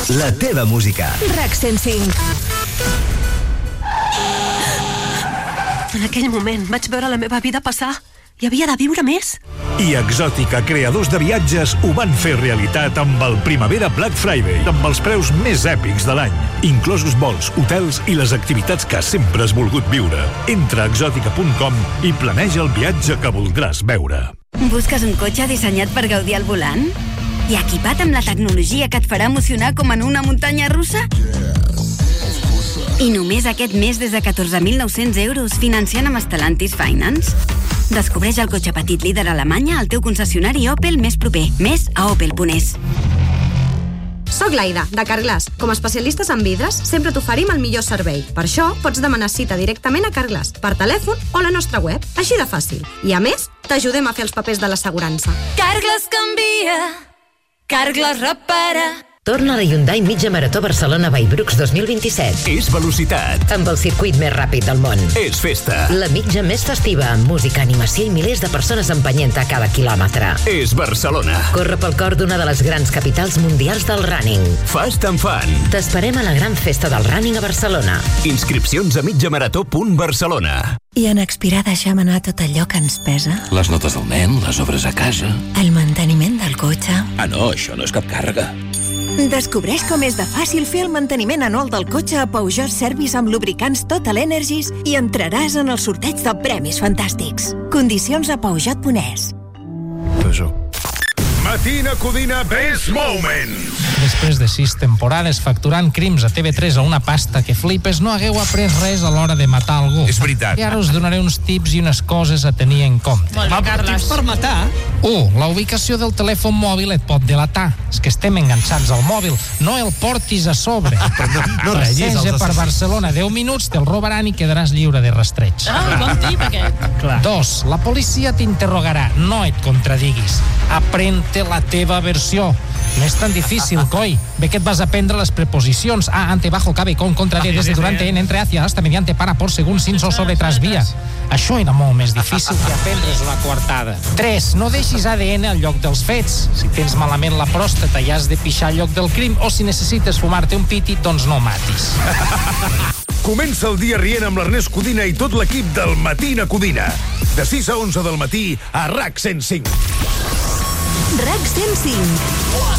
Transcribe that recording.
La teva música. RAC 105. En aquell moment vaig veure la meva vida passar. Hi havia de viure més. I Exòtica, creadors de viatges, ho van fer realitat amb el Primavera Black Friday, amb els preus més èpics de l'any, inclosos vols, hotels i les activitats que sempre has volgut viure. Entra a exòtica.com i planeja el viatge que voldràs veure. Busques un cotxe dissenyat per gaudir al volant? I equipat amb la tecnologia que et farà emocionar com en una muntanya russa? I només aquest mes des de 14.900 euros financiant amb Stellantis Finance? Descobreix el cotxe petit líder a Alemanya al teu concessionari Opel més proper. Més a opel.es. Soc l'Aida, de Carglass. Com a especialistes en vidres, sempre t'oferim el millor servei. Per això, pots demanar cita directament a Carglass, per telèfon o a la nostra web. Així de fàcil. I a més, t'ajudem a fer els papers de l'assegurança. Carglass canvia. Carglass repara. Torna a la Hyundai Mitja Marató Barcelona Vallbrucs 2027. És velocitat. Amb el circuit més ràpid del món. És festa. La mitja més festiva, amb música, animació i milers de persones empenyent a cada quilòmetre. És Barcelona. Corre pel cor d'una de les grans capitals mundials del running. Fast and Fun. T'esperem a la gran festa del running a Barcelona. Inscripcions a mitjamarató.barcelona. I en Expirar deixem anar tot allò que ens pesa. Les notes del nen, les obres a casa. El manteniment del cotxe. Ah, no, això no és cap càrrega. Descobreix com és de fàcil fer el manteniment anual del cotxe a Peugeot Service amb lubricants Total Energies i entraràs en el sorteig de premis fantàstics. Condicions a Peugeot.es. Matina Codina Best Moments. Després de 6 temporades facturant crims a TV3 a una pasta que flipes, no hagueu après res a l'hora de matar algú. És veritat. I ara us donaré uns tips i unes coses a tenir en compte. Molt bé, Carles. Tips per matar? 1. La ubicació del telèfon mòbil et pot delatar. És que estem enganxats al mòbil. No el portis a sobre. Regenja per Barcelona 10 minuts, te'l robaran i quedaràs lliure de rastreig. Bon tip, aquest. 2. La policia t'interrogarà. No et contradiguis. Aprèn-te la teva versió. No és tan difícil, coi. Ve que et vas aprendre les preposicions. A, ante, bajo, cabe, con, contra, de, desde, durante, en, entre, hacia, hasta, mediante, para, por, según, sin, so, sobre, tras, via. Això era molt més difícil que aprendre's una coartada. 3. No deixis ADN al lloc dels fets. Si tens malament la pròstata i has de pixar al lloc del crim, o si necessites fumar-te un piti, doncs no matis. Comença el dia rient amb l'Ernest Codina i tot l'equip del Matina Codina. De 6 a 11 del matí a RAC 105. RAC 105.